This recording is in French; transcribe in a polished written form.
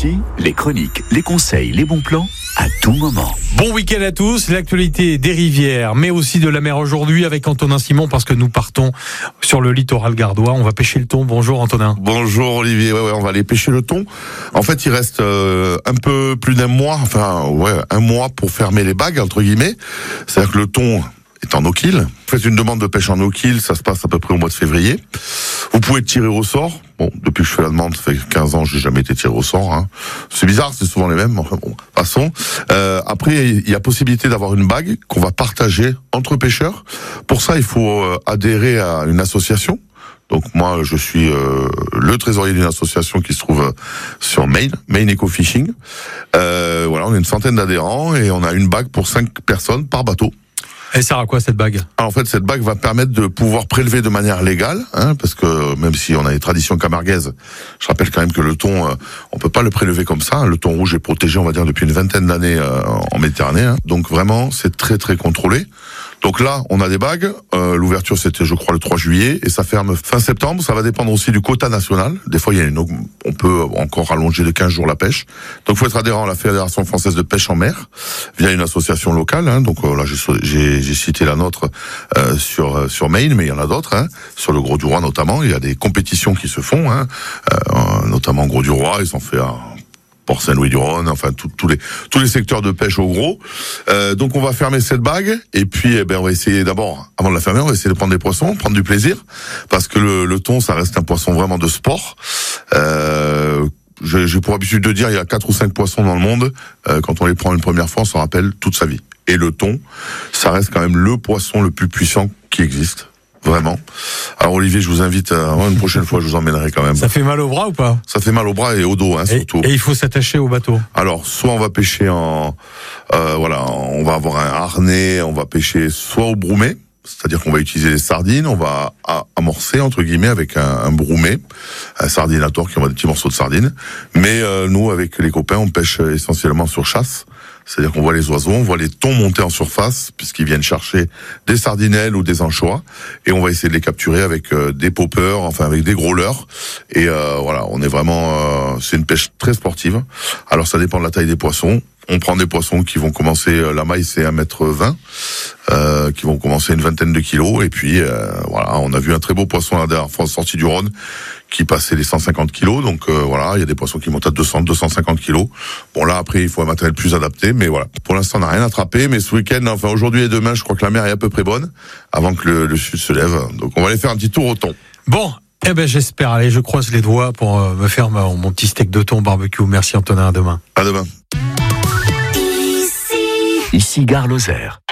Ici, les chroniques, les conseils, les bons plans, à tout moment. Bon week-end à tous, l'actualité des rivières, mais aussi de la mer aujourd'hui avec Antonin Simon, parce que nous partons sur le littoral gardois. On va pêcher le thon. Bonjour Antonin. Bonjour Olivier, on va aller pêcher le thon. En fait, il reste un peu plus d'un mois, un mois pour fermer les bagues, entre guillemets. C'est-à-dire que le thon est en eau-kill. Vous faites une demande de pêche en eau-kill, ça se passe à peu près au mois de février. Vous pouvez tirer au sort. Bon, depuis que je fais la demande, ça fait 15 ans, j'ai jamais été tiré au sort. C'est bizarre, c'est souvent les mêmes. Enfin bon, passons. Après, il y a possibilité d'avoir une bague qu'on va partager entre pêcheurs. Pour ça, il faut adhérer à une association. Donc moi, je suis le trésorier d'une association qui se trouve sur Maine Eco Fishing. On est une centaine d'adhérents et on a une bague pour 5 personnes par bateau. Elle sert à quoi cette bague ? Alors, en fait, cette bague va permettre de pouvoir prélever de manière légale, parce que même si on a des traditions camarguaises, je rappelle quand même que le thon, on peut pas le prélever comme ça. Le thon rouge est protégé, on va dire, depuis une vingtaine d'années en Méditerranée. Donc vraiment, c'est très très contrôlé. Donc là, on a des bagues. L'ouverture, c'était, je crois, le 3 juillet, et ça ferme fin septembre. Ça va dépendre aussi du quota national. Des fois, on peut encore allonger de 15 jours la pêche. Donc, il faut être adhérent à la Fédération française de pêche en mer via une association locale. Donc là, j'ai cité la nôtre sur Maine, mais il y en a d'autres. Sur le Gros du Roi notamment, il y a des compétitions qui se font, notamment Gros du Roi. Ils sont fait à Port Saint-Louis-du-Rhône, enfin tous les secteurs de pêche au gros. Donc on va fermer cette bague et puis on va essayer d'abord, avant de la fermer, on va essayer de prendre des poissons, prendre du plaisir, parce que le thon, ça reste un poisson vraiment de sport. J'ai pour habitude de dire, il y a 4 ou 5 poissons dans le monde, quand on les prend une première fois, on s'en rappelle toute sa vie. Et le thon, ça reste quand même le poisson le plus puissant qui existe. Vraiment. Alors Olivier, je vous invite une prochaine fois, je vous emmènerai quand même. Ça fait mal au bras ou pas ? Ça fait mal au bras et au dos, surtout. Et il faut s'attacher au bateau. Alors, soit on va pêcher on va avoir un harnais, on va pêcher soit au broumet, c'est-à-dire qu'on va utiliser les sardines, on va amorcer entre guillemets avec un broumet, un sardinator qui envoie des petits morceaux de sardines. Mais nous, avec les copains, on pêche essentiellement sur chasse. C'est-à-dire qu'on voit les oiseaux, on voit les thons monter en surface, puisqu'ils viennent chercher des sardinelles ou des anchois, et on va essayer de les capturer avec des poppers, avec des gros leurres. Et on est vraiment, c'est une pêche très sportive. Alors ça dépend de la taille des poissons. On prend des poissons qui vont commencer, la maille c'est 1,20 m, qui vont commencer une vingtaine de kilos, et puis on a vu un très beau poisson la dernière fois sorti du Rhône, qui passait les 150 kilos, donc il y a des poissons qui montent à 250 kilos. Bon là après il faut un matériel plus adapté, mais voilà. Pour l'instant on n'a rien attrapé, mais ce week-end, aujourd'hui et demain, je crois que la mer est à peu près bonne, avant que le sud se lève. Donc on va aller faire un petit tour au thon. Bon, j'espère. Allez, je croise les doigts pour me faire mon petit steak de thon barbecue. Merci Antonin, à demain. À demain. Ici Gare Lozère.